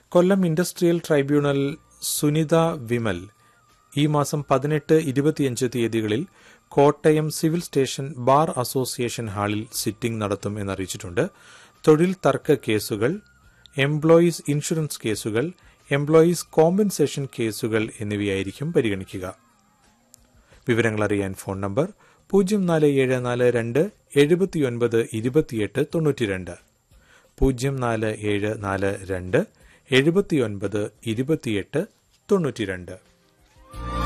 കൊല്ലം industrial tribunal Sunitha Vimal ഈ മാസം 18, 25 തീയതികളിൽ Kottayam civil station bar association ഹാളിൽ സിറ്റിംഗ് നടത്തും എന്നറിയിച്ചിട്ടുണ്ട്. തൊഴിൽ തർക്ക കേസുകൾ, എംപ്ലോയീസ് ഇൻഷുറൻസ് കേസുകൾ, എംപ്ലോയീസ് കോമ്പൻസേഷൻ കേസുകൾ എന്നിവയായിരിക്കും പരിഗണിക്കുക. വിവരങ്ങൾ അറിയാൻ ഫോൺ നമ്പർ 04742 79 28 92, 04742 79 28 92.